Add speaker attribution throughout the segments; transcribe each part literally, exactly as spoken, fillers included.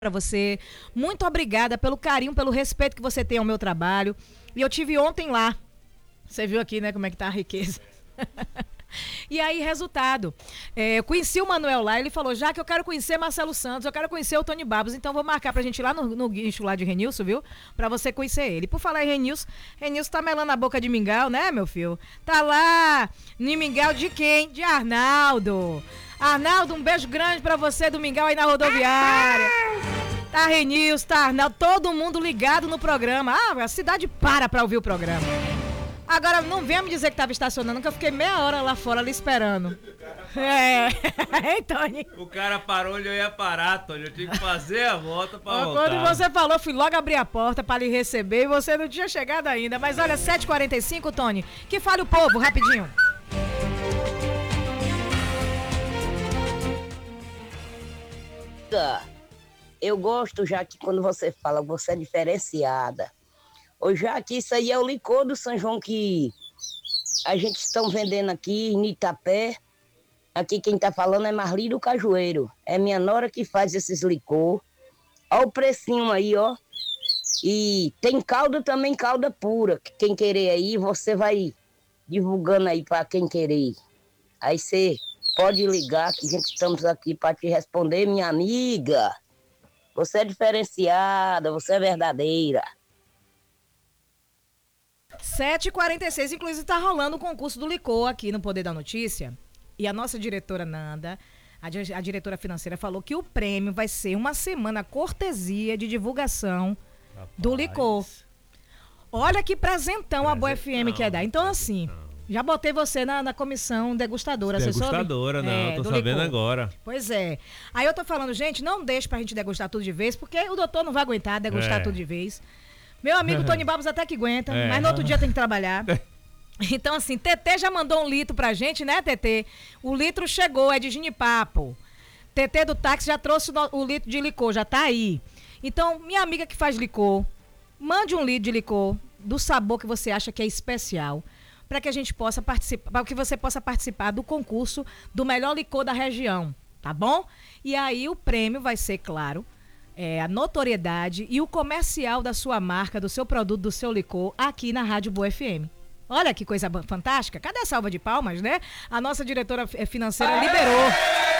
Speaker 1: para você. Muito obrigada pelo carinho, pelo respeito que você tem ao meu trabalho. E eu tive ontem lá. Você viu aqui, né, como é que tá a riqueza. E aí, resultado. É, eu conheci o Manuel lá, ele falou, já que eu quero conhecer Marcelo Santos, eu quero conhecer o Tony Babos, então vou marcar pra gente ir lá no, no guincho lá de Renilson, viu? Pra você conhecer ele. Por falar em Renilson, Renilson tá melando a boca de mingau, né, meu filho? Tá lá, no mingau de quem? De Arnaldo. Arnaldo, um beijo grande pra você do mingau aí na rodoviária. Tá Renilson, tá Arnaldo, todo mundo ligado no programa. Ah, a cidade para pra ouvir o programa. Agora, não venha me dizer que tava estacionando, que eu fiquei meia hora lá fora ali esperando. É, hein, Tony?
Speaker 2: O cara parou onde eu ia parar, Tony. Eu tinha que fazer a volta pra voltar.
Speaker 1: Quando você falou, fui logo abrir a porta pra lhe receber e você não tinha chegado ainda. Mas olha, sete e quarenta e cinco, Tony, que fale o povo, rapidinho.
Speaker 3: Eu gosto, já que quando você fala, você é diferenciada. Ô, já que isso aí é o licor do São João que a gente está vendendo aqui em Itapé. Aqui quem tá falando é Marli do Cajueiro. É minha nora que faz esses licor. Olha o precinho aí, ó. E tem calda também, calda pura. Quem querer aí, você vai divulgando aí para quem querer. Aí você pode ligar que a gente estamos aqui para te responder, minha amiga. Você é diferenciada, você é verdadeira.
Speaker 1: sete e quarenta e seis, inclusive tá rolando o concurso do licor aqui no Poder da Notícia. E a nossa diretora Nanda, a, di- a diretora financeira, falou que o prêmio vai ser uma semana cortesia de divulgação
Speaker 2: Rapaz.
Speaker 1: do licor. Olha que presentão a Boa F M quer dar. Então, assim, já botei você na, na comissão degustadora. você soube?
Speaker 2: Degustadora, não,
Speaker 1: É,
Speaker 2: tô
Speaker 1: do
Speaker 2: sabendo
Speaker 1: licor.
Speaker 2: agora.
Speaker 1: Pois é. Aí eu tô falando, gente, não deixe pra gente degustar tudo de vez, porque o doutor não vai aguentar degustar
Speaker 2: É.
Speaker 1: tudo de vez. Meu amigo Tony Babos até que aguenta,
Speaker 2: É.
Speaker 1: mas no outro dia tem que trabalhar. Então, assim, Tetê já mandou um litro pra gente, né, Tetê? O litro chegou, é de ginipapo. Tetê do táxi já trouxe o, no- o litro de licor, já tá aí. Então, minha amiga que faz licor, mande um litro de licor do sabor que você acha que é especial, para que a gente possa participar, para que você possa participar do concurso do melhor licor da região, tá bom? E aí o prêmio vai ser, claro, é, a notoriedade e o comercial da sua marca, do seu produto, do seu licor, aqui na Rádio Boa F M. Olha que coisa ba- fantástica. Cadê a salva de palmas, né? A nossa diretora eh, financeira liberou.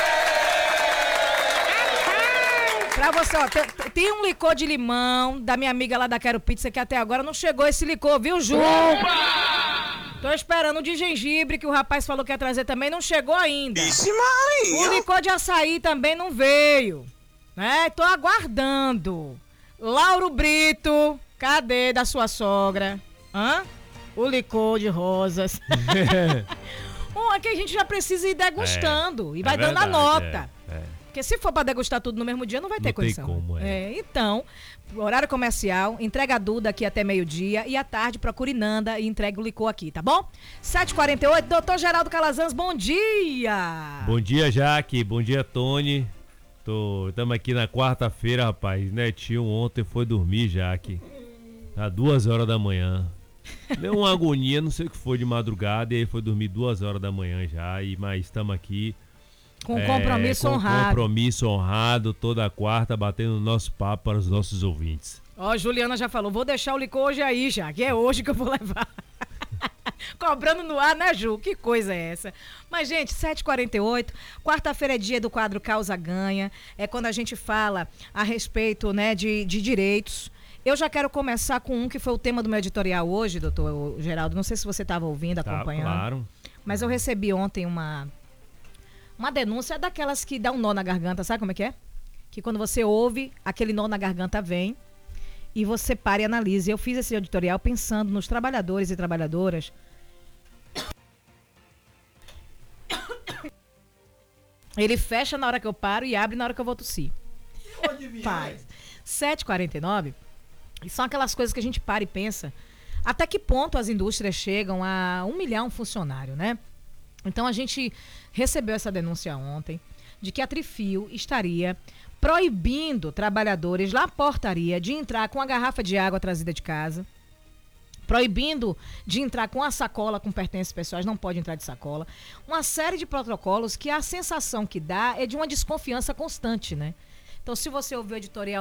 Speaker 1: Pra você, ó, tem, tem um licor de limão da minha amiga lá da Quero Pizza que até agora não chegou esse licor, viu, Ju? Tô esperando o de gengibre que o rapaz falou que ia trazer também, não chegou ainda. O licor de açaí também não veio, né? Tô aguardando. Lauro Brito, cadê da sua sogra? Hã? O licor de rosas. Um aqui a gente já precisa ir degustando
Speaker 2: É,
Speaker 1: e vai
Speaker 2: é
Speaker 1: dando a
Speaker 2: verdade,
Speaker 1: nota.
Speaker 2: é, é.
Speaker 1: Porque se for pra degustar tudo no mesmo dia, não vai ter
Speaker 2: Não tem
Speaker 1: condição.
Speaker 2: como, é.
Speaker 1: Então, horário comercial, entrega a Duda aqui até meio-dia e à tarde procure Nanda e entregue o licor aqui, tá bom? sete e quarenta e oito, doutor Geraldo Calazans, bom dia!
Speaker 2: Bom dia, Jaque. Bom dia, Tony. Estamos aqui na quarta-feira, rapaz. Netinho ontem foi dormir, Jaque. Às duas horas da manhã. Deu uma agonia, não sei o que foi de madrugada. E aí foi dormir duas horas da manhã já. E, mas estamos aqui.
Speaker 1: Com
Speaker 2: é,
Speaker 1: compromisso
Speaker 2: com
Speaker 1: honrado.
Speaker 2: compromisso honrado, toda quarta, batendo o nosso papo para os nossos ouvintes.
Speaker 1: Ó, Juliana já falou, vou deixar o licor hoje aí já, que é hoje que eu vou levar. Cobrando no ar, né, Ju? Que coisa é essa? Mas, gente, sete e quarenta e oito, quarta-feira é dia do quadro Causa Ganha. É quando a gente fala a respeito, né, de, de direitos. Eu já quero começar com um que foi o tema do meu editorial hoje, doutor Geraldo. Não sei se você estava ouvindo,
Speaker 2: Tá,
Speaker 1: acompanhando.
Speaker 2: claro.
Speaker 1: Mas eu recebi ontem uma, uma denúncia daquelas que dá um nó na garganta, sabe como é que é? Que quando você ouve, aquele nó na garganta vem e você para e analisa. Eu fiz esse editorial pensando nos trabalhadores e trabalhadoras. Ele fecha na hora que eu paro e abre na hora que eu vou tossir. Faz. sete e quarenta e nove, e são aquelas coisas que a gente para e pensa até que ponto as indústrias chegam a humilhar um funcionário, né? Então a gente recebeu essa denúncia ontem de que a Trifil estaria proibindo trabalhadores na portaria de entrar com a garrafa de água trazida de casa, proibindo de entrar com a sacola com pertences pessoais, não pode entrar de sacola. Uma série de protocolos que a sensação que dá é de uma desconfiança constante, né? Então Então, se você ouviu o editorial